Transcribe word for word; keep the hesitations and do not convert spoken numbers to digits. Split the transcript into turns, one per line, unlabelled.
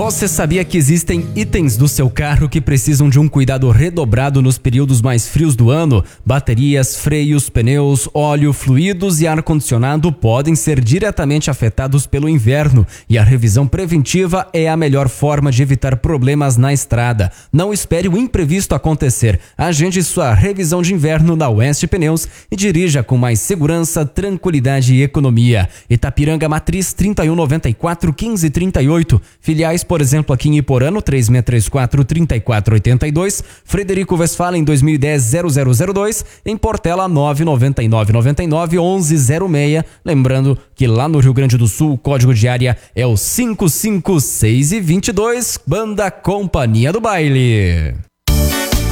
Você sabia que existem itens do seu carro que precisam de um cuidado redobrado nos períodos mais frios do ano? Baterias, freios, pneus, óleo, fluidos e ar-condicionado podem ser diretamente afetados pelo inverno e a revisão preventiva é a melhor forma de evitar problemas na estrada. Não espere o imprevisto acontecer. Agende sua revisão de inverno na Oeste Pneus e dirija com mais segurança, tranquilidade e economia. Itapiranga Matriz trinta e um noventa e quatro, quinze trinta e oito. Filiais, por exemplo, aqui em Iporano, três seis três quatro, trinta e quatro oitenta e dois, Frederico Westphalen, dois mil e dez, zero zero zero dois, em Portela, nove nove nove nove nove, onze zero seis. Lembrando que lá no Rio Grande do Sul, o código de área é o cinco cinco seis e vinte e dois, Banda Companhia do Baile.